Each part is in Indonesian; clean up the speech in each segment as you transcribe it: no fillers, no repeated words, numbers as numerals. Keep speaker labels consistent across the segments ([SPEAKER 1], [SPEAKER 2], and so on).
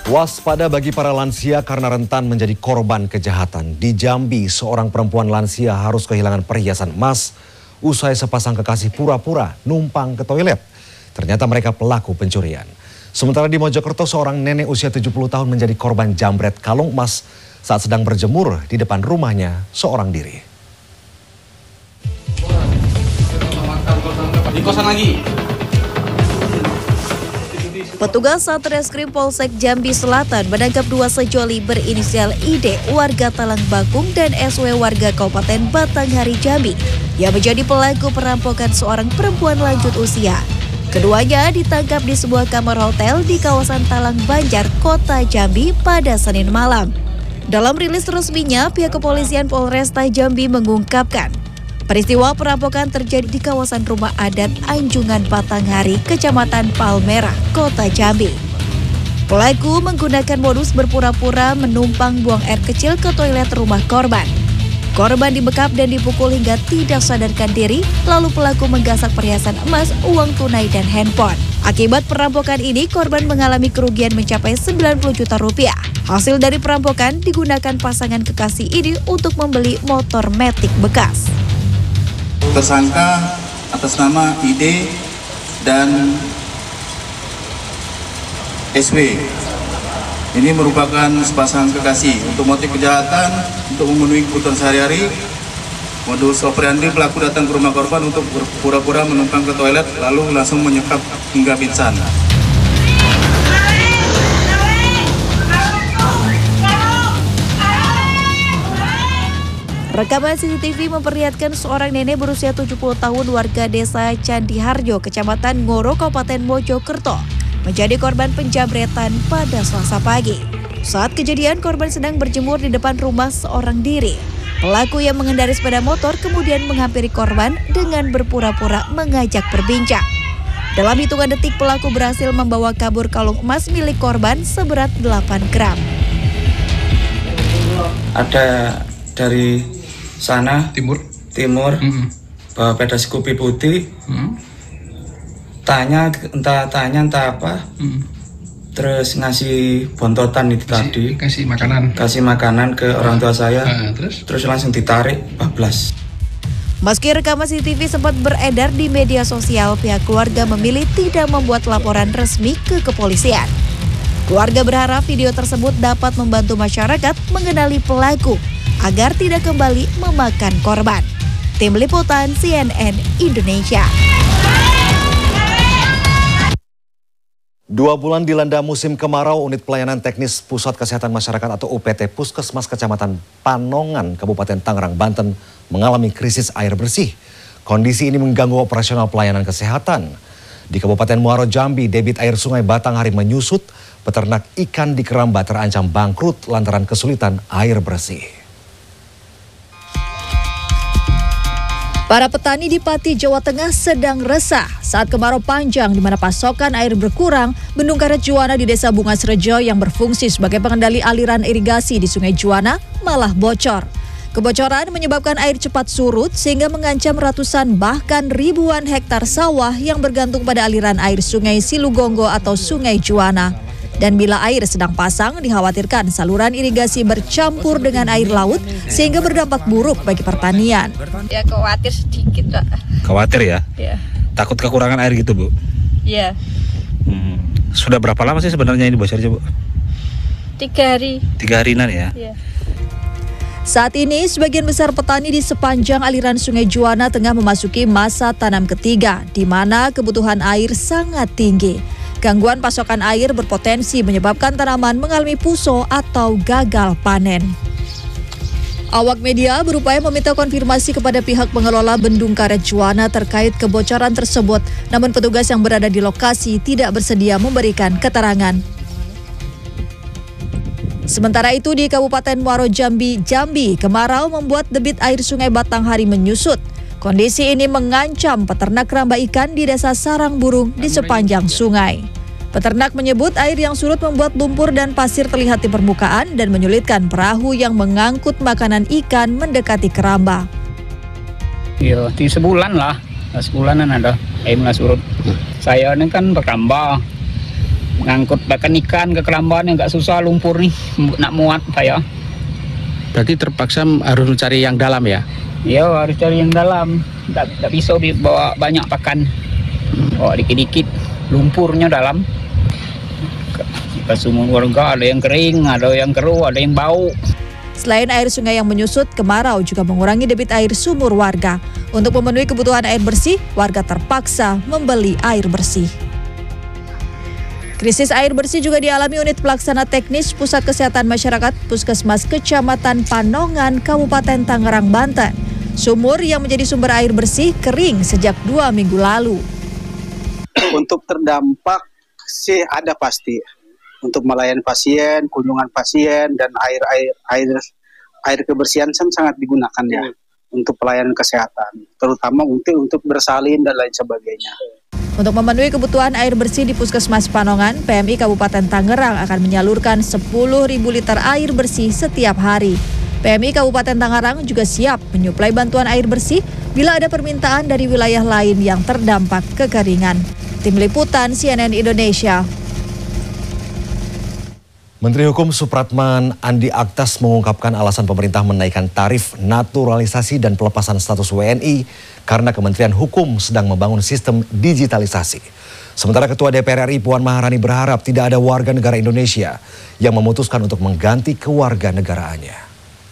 [SPEAKER 1] Waspada bagi para lansia karena rentan menjadi korban kejahatan. Di Jambi, seorang perempuan lansia harus kehilangan perhiasan emas usai sepasang kekasih pura-pura numpang ke toilet. Ternyata mereka pelaku pencurian. Sementara di Mojokerto, seorang nenek usia 70 tahun menjadi korban jambret kalung emas saat sedang berjemur di depan rumahnya seorang diri.
[SPEAKER 2] Di kosan lagi.
[SPEAKER 3] Petugas Satreskrim Polsek Jambi Selatan menangkap dua sejoli berinisial ID warga Talang Bakung dan SW warga Kabupaten Batanghari Jambi yang menjadi pelaku perampokan seorang perempuan lanjut usia. Keduanya ditangkap di sebuah kamar hotel di kawasan Talang Banjar, Kota Jambi pada Senin malam. Dalam rilis resminya, pihak kepolisian Polresta Jambi mengungkapkan peristiwa perampokan terjadi di kawasan rumah adat Anjungan Batanghari, Kecamatan Palmerah, Kota Jambi. Pelaku menggunakan modus berpura-pura menumpang buang air kecil ke toilet rumah korban. Korban dibekap dan dipukul hingga tidak sadarkan diri, lalu pelaku menggasak perhiasan emas, uang tunai, dan handphone. Akibat perampokan ini, korban mengalami kerugian mencapai 90 juta rupiah. Hasil dari perampokan digunakan pasangan kekasih ini untuk membeli motor Matic bekas.
[SPEAKER 4] Tersangka atas nama ID dan SW ini merupakan sepasang kekasih. Untuk motif kejahatan, untuk memenuhi kebutuhan sehari-hari, modus operandi pelaku datang ke rumah korban untuk pura-pura menumpang ke toilet lalu langsung menyekap hingga pingsan.
[SPEAKER 3] Rekaman CCTV memperlihatkan seorang nenek berusia 70 tahun warga desa Candiharjo, Kecamatan Ngoro, Kabupaten Mojokerto, menjadi korban penjambretan pada Selasa pagi. Saat kejadian, korban sedang berjemur di depan rumah seorang diri. Pelaku yang mengendarai sepeda motor kemudian menghampiri korban dengan berpura-pura mengajak berbincang. Dalam hitungan detik, pelaku berhasil membawa kabur kalung emas milik korban seberat 8 gram.
[SPEAKER 5] Ada dari sana timur bawa sepeda Scoopy putih, tanya entah apa, terus ngasih bontotan itu tadi, kasih makanan ke orang tua saya, terus langsung ditarik bablas.
[SPEAKER 3] Meski rekaman CCTV sempat beredar di media sosial, pihak keluarga memilih tidak membuat laporan resmi ke kepolisian. Keluarga berharap video tersebut dapat membantu masyarakat mengenali pelaku agar tidak kembali memakan korban. Tim Liputan CNN Indonesia.
[SPEAKER 1] 2 bulan dilanda musim kemarau, Unit Pelayanan Teknis Pusat Kesehatan Masyarakat atau UPT Puskesmas Kecamatan Panongan, Kabupaten Tangerang, Banten mengalami krisis air bersih. Kondisi ini mengganggu operasional pelayanan kesehatan. Di Kabupaten Muaro Jambi, debit air Sungai Batanghari menyusut. Peternak ikan di Keramba terancam bangkrut lantaran kesulitan air bersih.
[SPEAKER 3] Para petani di Pati, Jawa Tengah sedang resah saat kemarau panjang di mana pasokan air berkurang. Bendung Karet Juwana di Desa Bungas Rejo yang berfungsi sebagai pengendali aliran irigasi di Sungai Juwana malah bocor. Kebocoran menyebabkan air cepat surut sehingga mengancam ratusan bahkan ribuan hektar sawah yang bergantung pada aliran air Sungai Silugonggo atau Sungai Juwana. Dan bila air sedang pasang, dikhawatirkan saluran irigasi bercampur dengan air laut sehingga berdampak buruk bagi pertanian.
[SPEAKER 6] Ya khawatir sedikit, Pak.
[SPEAKER 2] Khawatir ya?
[SPEAKER 6] Iya.
[SPEAKER 2] Takut kekurangan air gitu, Bu?
[SPEAKER 6] Iya.
[SPEAKER 2] Sudah berapa lama sih sebenarnya ini bocornya, Bu?
[SPEAKER 6] 3 hari.
[SPEAKER 2] 3 harian ya?
[SPEAKER 6] Iya.
[SPEAKER 3] Saat ini, sebagian besar petani di sepanjang aliran Sungai Juwana tengah memasuki masa tanam ketiga, di mana kebutuhan air sangat tinggi. Gangguan pasokan air berpotensi menyebabkan tanaman mengalami puso atau gagal panen. Awak media berupaya meminta konfirmasi kepada pihak pengelola Bendung Karet Juwana terkait kebocoran tersebut, namun petugas yang berada di lokasi tidak bersedia memberikan keterangan. Sementara itu di Kabupaten Muaro Jambi, kemarau membuat debit air Sungai Batanghari menyusut. Kondisi ini mengancam peternak keramba ikan di Desa Sarang Burung di sepanjang sungai. Peternak menyebut air yang surut membuat lumpur dan pasir terlihat di permukaan dan menyulitkan perahu yang mengangkut makanan ikan mendekati keramba.
[SPEAKER 7] Iya, di sebulan lah. Sebulanan ada air mulai surut. Saya ini kan berkamba. ngangkut bahkan ikan ke Kelamban yang nggak susah, lumpur nih nak muat saya.
[SPEAKER 2] Berarti terpaksa harus mencari yang dalam ya?
[SPEAKER 7] Iya, harus cari yang dalam, nggak bisa bawa banyak pakan, bawa dikit-dikit, lumpurnya dalam. Ke sumur warga ada yang kering, ada yang keruh, ada yang bau.
[SPEAKER 3] Selain air sungai yang menyusut, kemarau juga mengurangi debit air sumur warga. Untuk memenuhi kebutuhan air bersih, warga terpaksa membeli air bersih. Krisis air bersih juga dialami unit pelaksana teknis Pusat Kesehatan Masyarakat Puskesmas Kecamatan Panongan, Kabupaten Tangerang, Banten. Sumur yang menjadi sumber air bersih kering sejak 2 minggu lalu.
[SPEAKER 8] Untuk terdampak sih ada pasti. Untuk melayani pasien, kunjungan pasien, dan air kebersihan sangat digunakan ya untuk pelayanan kesehatan, terutama untuk bersalin dan lain sebagainya.
[SPEAKER 3] Untuk memenuhi kebutuhan air bersih di Puskesmas Panongan, PMI Kabupaten Tangerang akan menyalurkan 10.000 liter air bersih setiap hari. PMI Kabupaten Tangerang juga siap menyuplai bantuan air bersih bila ada permintaan dari wilayah lain yang terdampak kekeringan. Tim Liputan CNN Indonesia.
[SPEAKER 1] Menteri Hukum Supratman Andi Aktas mengungkapkan alasan pemerintah menaikkan tarif naturalisasi dan pelepasan status WNI karena Kementerian Hukum sedang membangun sistem digitalisasi. Sementara Ketua DPR RI Puan Maharani berharap tidak ada warga negara Indonesia yang memutuskan untuk mengganti kewarganegaraannya.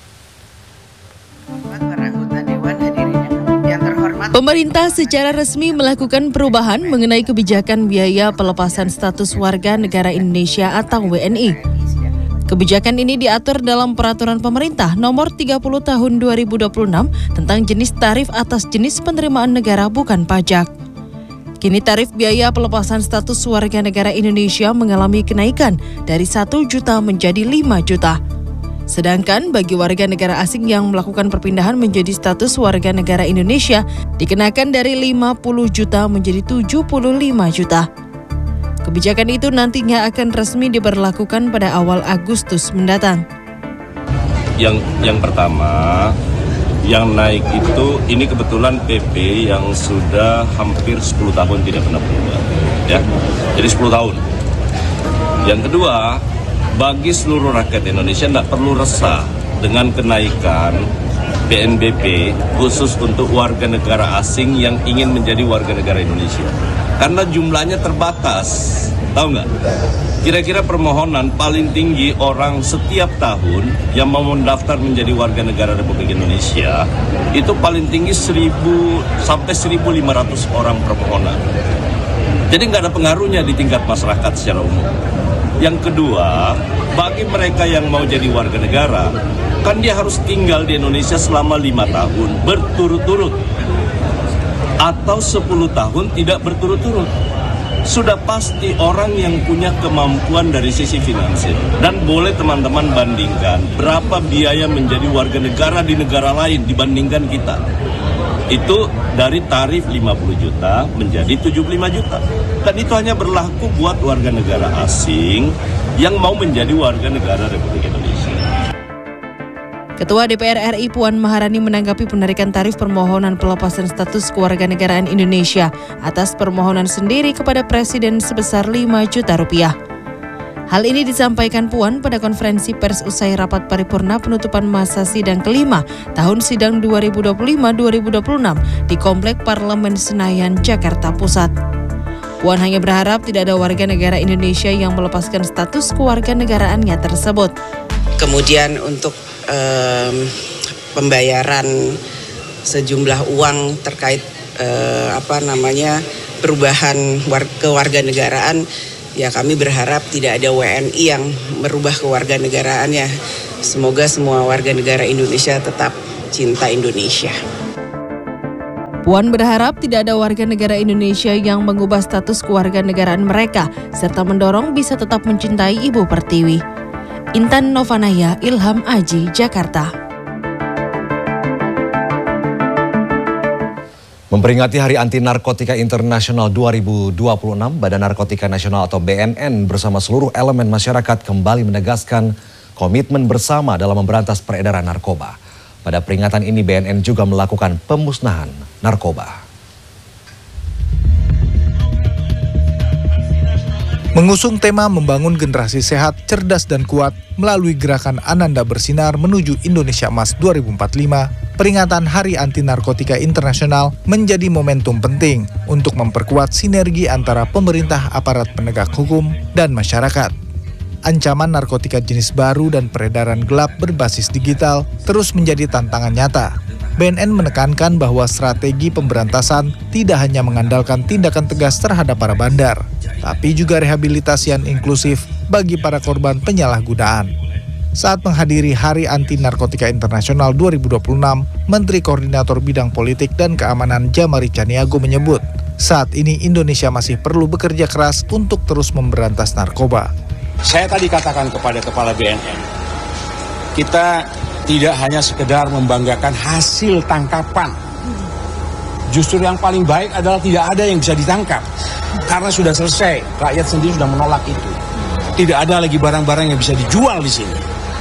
[SPEAKER 9] Pemerintah secara resmi melakukan perubahan mengenai kebijakan biaya pelepasan status warga negara Indonesia atau WNI. Kebijakan ini diatur dalam Peraturan Pemerintah Nomor 30 Tahun 2026 tentang jenis tarif atas jenis penerimaan negara bukan pajak. Kini tarif biaya pelepasan status warga negara Indonesia mengalami kenaikan dari 1 juta menjadi 5 juta. Sedangkan bagi warga negara asing yang melakukan perpindahan menjadi status warga negara Indonesia dikenakan dari 50 juta menjadi 75 juta. Kebijakan itu nantinya akan resmi diberlakukan pada awal Agustus mendatang.
[SPEAKER 10] Yang pertama, yang naik itu ini kebetulan PP yang sudah hampir 10 tahun tidak pernah berubah, ya. Jadi 10 tahun. Yang kedua, bagi seluruh rakyat Indonesia tidak perlu resah dengan kenaikan PNBP khusus untuk warga negara asing yang ingin menjadi warga negara Indonesia. Karena jumlahnya terbatas, tahu nggak? Kira-kira permohonan paling tinggi orang setiap tahun yang mau mendaftar menjadi warga negara Republik Indonesia itu paling tinggi 1.000 sampai 1.500 orang permohonan. Jadi nggak ada pengaruhnya di tingkat masyarakat secara umum. Yang kedua, bagi mereka yang mau jadi warga negara, kan dia harus tinggal di Indonesia selama 5 tahun berturut-turut. Atau 10 tahun tidak berturut-turut. Sudah pasti orang yang punya kemampuan dari sisi finansial. Dan boleh teman-teman bandingkan berapa biaya menjadi warga negara di negara lain dibandingkan kita. Itu dari tarif 50 juta menjadi 75 juta. Dan itu hanya berlaku buat warga negara asing yang mau menjadi warga negara Republik Indonesia.
[SPEAKER 9] Ketua DPR RI Puan Maharani menanggapi penarikan tarif permohonan pelepasan status kewarganegaraan Indonesia atas permohonan sendiri kepada Presiden sebesar 5 juta rupiah. Hal ini disampaikan Puan pada konferensi pers usai rapat paripurna penutupan masa sidang kelima tahun sidang 2025-2026 di Komplek Parlemen Senayan, Jakarta Pusat. Puan hanya berharap tidak ada warga negara Indonesia yang melepaskan status kewarganegaraannya tersebut.
[SPEAKER 11] Kemudian untuk pembayaran sejumlah uang terkait perubahan kewarganegaraan, ya kami berharap tidak ada WNI yang merubah kewarganegaraannya. Semoga semua warga negara Indonesia tetap cinta Indonesia.
[SPEAKER 9] Puan berharap tidak ada warga negara Indonesia yang mengubah status kewarganegaraan mereka serta mendorong bisa tetap mencintai Ibu Pertiwi. Intan Novanaya, Ilham Aji, Jakarta.
[SPEAKER 1] Memperingati Hari Anti Narkotika Internasional 2026, Badan Narkotika Nasional atau BNN bersama seluruh elemen masyarakat kembali menegaskan komitmen bersama dalam memberantas peredaran narkoba. Pada peringatan ini BNN juga melakukan pemusnahan narkoba.
[SPEAKER 12] Mengusung tema membangun generasi sehat, cerdas dan kuat melalui gerakan Ananda Bersinar menuju Indonesia Emas 2045, peringatan Hari Anti Narkotika Internasional menjadi momentum penting untuk memperkuat sinergi antara pemerintah, aparat penegak hukum, dan masyarakat. Ancaman narkotika jenis baru dan peredaran gelap berbasis digital terus menjadi tantangan nyata. BNN menekankan bahwa strategi pemberantasan tidak hanya mengandalkan tindakan tegas terhadap para bandar, tapi juga rehabilitasi yang inklusif bagi para korban penyalahgunaan. Saat menghadiri Hari Anti Narkotika Internasional 2026, Menteri Koordinator Bidang Politik dan Keamanan Jamari Caniago menyebut, saat ini Indonesia masih perlu bekerja keras untuk terus memberantas narkoba.
[SPEAKER 13] Saya tadi katakan kepada Kepala BNN, kita tidak hanya sekedar membanggakan hasil tangkapan. Justru yang paling baik adalah tidak ada yang bisa ditangkap. Karena sudah selesai, rakyat sendiri sudah menolak itu. Tidak ada lagi barang-barang yang bisa dijual di sini.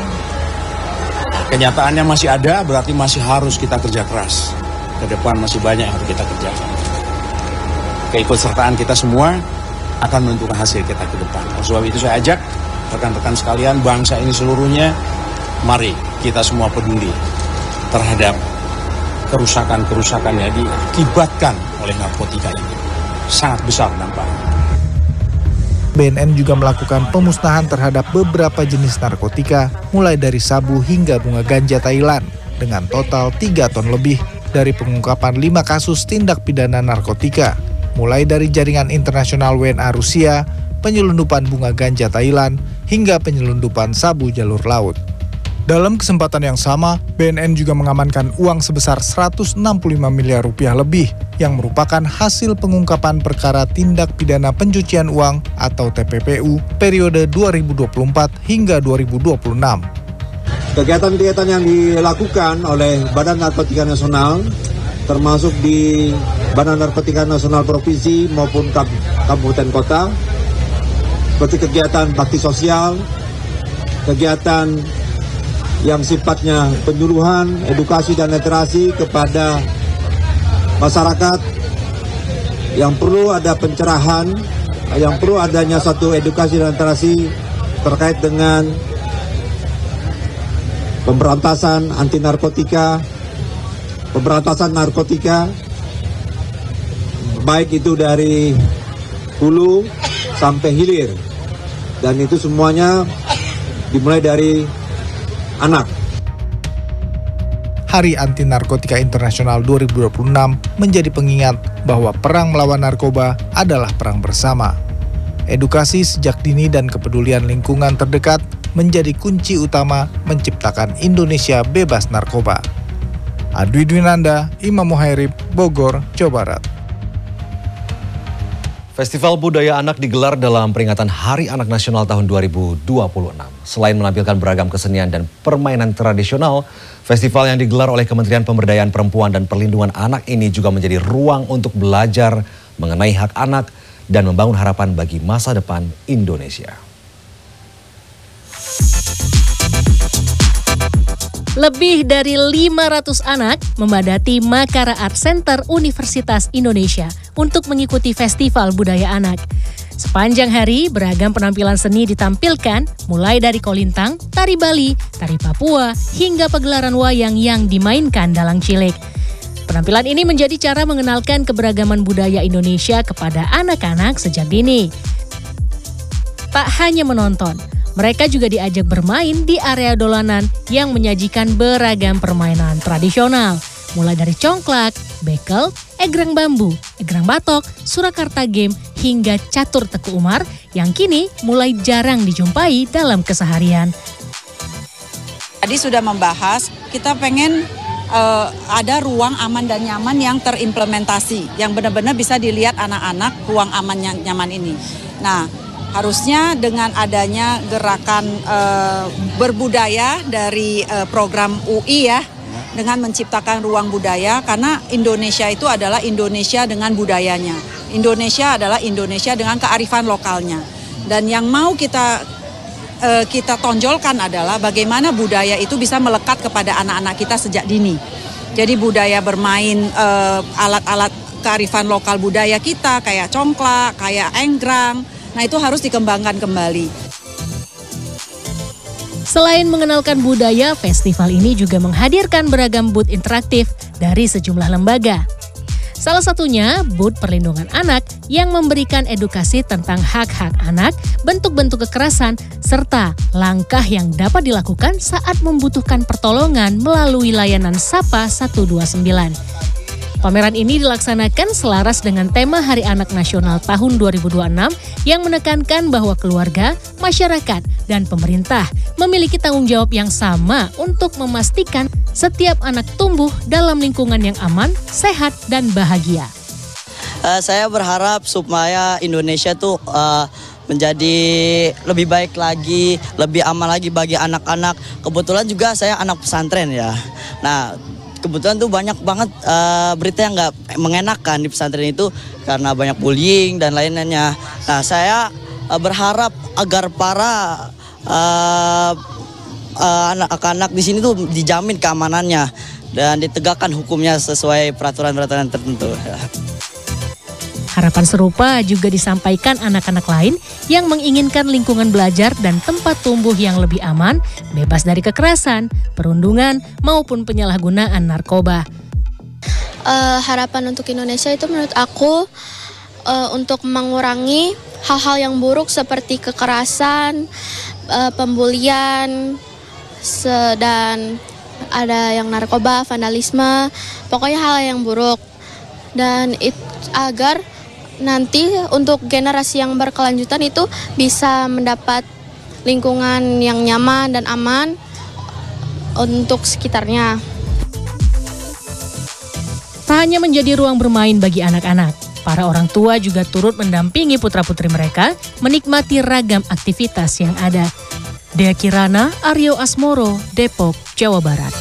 [SPEAKER 13] Kenyataannya masih ada, berarti masih harus kita kerja keras. Ke depan masih banyak yang harus kita kerjakan. Keikutsertaan kita semua akan menentukan hasil kita ke depan. Oleh sebab itu saya ajak rekan-rekan sekalian, bangsa ini seluruhnya, mari kita semua peduli terhadap kerusakan-kerusakan yang diakibatkan oleh narkotika ini. Sangat besar dampaknya.
[SPEAKER 12] BNN juga melakukan pemusnahan terhadap beberapa jenis narkotika, mulai dari sabu hingga bunga ganja Thailand, dengan total 3 ton lebih dari pengungkapan 5 kasus tindak pidana narkotika, mulai dari jaringan internasional WNA Rusia, penyelundupan bunga ganja Thailand, hingga penyelundupan sabu jalur laut. Dalam kesempatan yang sama, BNN juga mengamankan uang sebesar 165 miliar rupiah lebih yang merupakan hasil pengungkapan perkara tindak pidana pencucian uang atau TPPU periode 2024 hingga 2026.
[SPEAKER 14] Kegiatan-kegiatan yang dilakukan oleh Badan Narkotika Nasional, termasuk di Badan Narkotika Nasional Provinsi maupun kabupaten kota, seperti kegiatan bakti sosial, kegiatan yang sifatnya penyuluhan, edukasi dan literasi kepada masyarakat, yang perlu ada pencerahan, yang perlu adanya satu edukasi dan literasi terkait dengan pemberantasan anti narkotika, pemberantasan narkotika, baik itu dari hulu sampai hilir, dan itu semuanya dimulai dari anak.
[SPEAKER 12] Hari Anti Narkotika Internasional 2026 menjadi pengingat bahwa perang melawan narkoba adalah perang bersama. Edukasi sejak dini dan kepedulian lingkungan terdekat menjadi kunci utama menciptakan Indonesia bebas narkoba. Adwi Dwinanda, Imam Muhairib, Bogor, Jawa Barat.
[SPEAKER 1] Festival Budaya Anak digelar dalam peringatan Hari Anak Nasional tahun 2026. Selain menampilkan beragam kesenian dan permainan tradisional, festival yang digelar oleh Kementerian Pemberdayaan Perempuan dan Perlindungan Anak ini juga menjadi ruang untuk belajar mengenai hak anak dan membangun harapan bagi masa depan Indonesia.
[SPEAKER 15] Lebih dari 500 anak memadati Makara Art Center Universitas Indonesia untuk mengikuti Festival Budaya Anak. Sepanjang hari, beragam penampilan seni ditampilkan, mulai dari kolintang, tari Bali, tari Papua, hingga pagelaran wayang yang dimainkan dalang cilik. Penampilan ini menjadi cara mengenalkan keberagaman budaya Indonesia kepada anak-anak sejak dini. Tak hanya menonton, mereka juga diajak bermain di area dolanan yang menyajikan beragam permainan tradisional, mulai dari congklak, bekel, egrang bambu, egrang batok, Surakarta Game, hingga catur Teku Umar yang kini mulai jarang dijumpai dalam keseharian.
[SPEAKER 16] Tadi sudah membahas, kita pengen ada ruang aman dan nyaman yang terimplementasi, yang benar-benar bisa dilihat anak-anak ruang aman nyaman ini. Nah, harusnya dengan adanya gerakan berbudaya dari program UI ya, dengan menciptakan ruang budaya, karena Indonesia itu adalah Indonesia dengan budayanya. Indonesia adalah Indonesia dengan kearifan lokalnya. Dan yang mau kita tonjolkan adalah bagaimana budaya itu bisa melekat kepada anak-anak kita sejak dini. Jadi budaya bermain alat-alat kearifan lokal budaya kita, kayak congklak, kayak enggrang. Nah, itu harus dikembangkan kembali.
[SPEAKER 15] Selain mengenalkan budaya, festival ini juga menghadirkan beragam booth interaktif dari sejumlah lembaga. Salah satunya booth perlindungan anak yang memberikan edukasi tentang hak-hak anak, bentuk-bentuk kekerasan, serta langkah yang dapat dilakukan saat membutuhkan pertolongan melalui layanan Sapa 129. Pameran ini dilaksanakan selaras dengan tema Hari Anak Nasional tahun 2026 yang menekankan bahwa keluarga, masyarakat, dan pemerintah memiliki tanggung jawab yang sama untuk memastikan setiap anak tumbuh dalam lingkungan yang aman, sehat, dan bahagia.
[SPEAKER 17] Saya berharap supaya Indonesia tuh menjadi lebih baik lagi, lebih aman lagi bagi anak-anak. Kebetulan juga saya anak pesantren ya. Nah, kebetulan tuh banyak banget berita yang nggak mengenakan di pesantren itu karena banyak bullying dan lain-lainnya. Nah, saya berharap agar para anak-anak di sini tuh dijamin keamanannya dan ditegakkan hukumnya sesuai peraturan-peraturan tertentu.
[SPEAKER 15] Harapan serupa juga disampaikan anak-anak lain yang menginginkan lingkungan belajar dan tempat tumbuh yang lebih aman, bebas dari kekerasan, perundungan, maupun penyalahgunaan narkoba.
[SPEAKER 18] Harapan untuk Indonesia itu menurut aku untuk mengurangi hal-hal yang buruk seperti kekerasan, pembulian, dan ada yang narkoba, vandalisme, pokoknya hal yang buruk. Dan agar nanti untuk generasi yang berkelanjutan itu bisa mendapat lingkungan yang nyaman dan aman untuk sekitarnya.
[SPEAKER 15] Tak hanya menjadi ruang bermain bagi anak-anak, para orang tua juga turut mendampingi putra-putri mereka menikmati ragam aktivitas yang ada. Dea Kirana, Aryo Asmoro, Depok, Jawa Barat.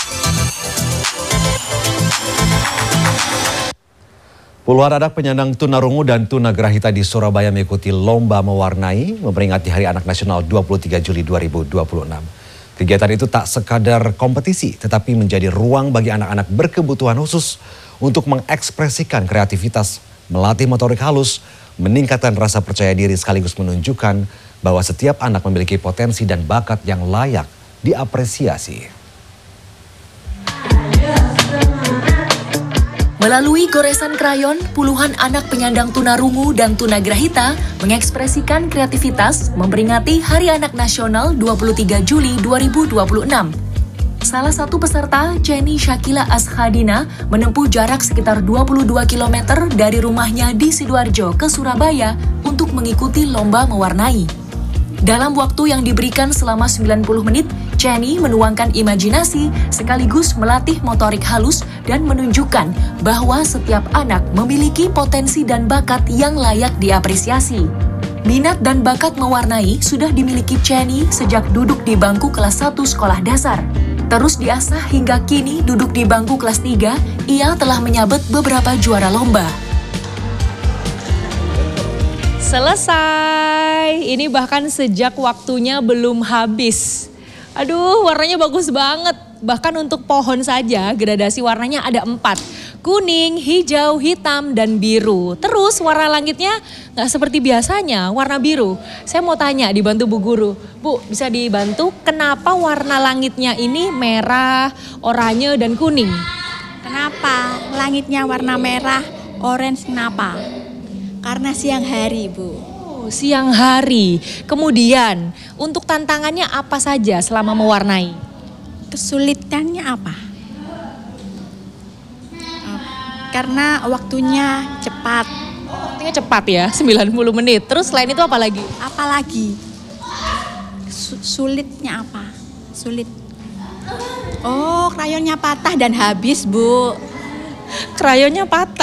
[SPEAKER 1] Puluhan anak penyandang tunarungu dan tunagrahita di Surabaya mengikuti lomba mewarnai memperingati Hari Anak Nasional 23 Juli 2026. Kegiatan itu tak sekadar kompetisi, tetapi menjadi ruang bagi anak-anak berkebutuhan khusus untuk mengekspresikan kreativitas, melatih motorik halus, meningkatkan rasa percaya diri sekaligus menunjukkan bahwa setiap anak memiliki potensi dan bakat yang layak diapresiasi.
[SPEAKER 19] Melalui goresan krayon, puluhan anak penyandang tunarungu dan tunagrahita mengekspresikan kreativitas memperingati Hari Anak Nasional 23 Juli 2026. Salah satu peserta, Jenny Shakila Ashadina, menempuh jarak sekitar 22 km dari rumahnya di Sidoarjo ke Surabaya untuk mengikuti lomba mewarnai. Dalam waktu yang diberikan selama 90 menit, Jenny menuangkan imajinasi sekaligus melatih motorik halus dan menunjukkan bahwa setiap anak memiliki potensi dan bakat yang layak diapresiasi. Minat dan bakat mewarnai sudah dimiliki Jenny sejak duduk di bangku kelas 1 sekolah dasar. Terus diasah hingga kini duduk di bangku kelas 3, ia telah menyabet beberapa juara lomba.
[SPEAKER 20] Selesai. Ini bahkan sejak waktunya belum habis. Aduh, warnanya bagus banget. Bahkan untuk pohon saja gradasi warnanya ada 4. Kuning, hijau, hitam, dan biru. Terus warna langitnya nggak seperti biasanya, warna biru. Saya mau tanya, dibantu Bu Guru. Bu, bisa dibantu kenapa warna langitnya ini merah, oranye, dan kuning?
[SPEAKER 21] Kenapa langitnya warna merah, orange, kenapa? Karena siang hari, Bu.
[SPEAKER 20] Oh, siang hari. Kemudian, untuk tantangannya apa saja selama mewarnai?
[SPEAKER 21] Kesulitannya apa? Karena waktunya cepat.
[SPEAKER 20] Waktunya cepat ya, 90 menit. Terus selain itu apa lagi?
[SPEAKER 21] Apalagi? Sulitnya apa? Sulit. Oh, krayonnya patah dan habis, Bu.
[SPEAKER 20] Krayonnya patah.